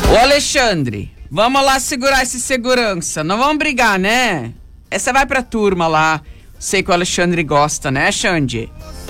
Ô Alexandre, vamos lá segurar esse segurança. Não vamos brigar, né? Essa vai pra turma lá. Sei que o Alexandre gosta, né, Xande?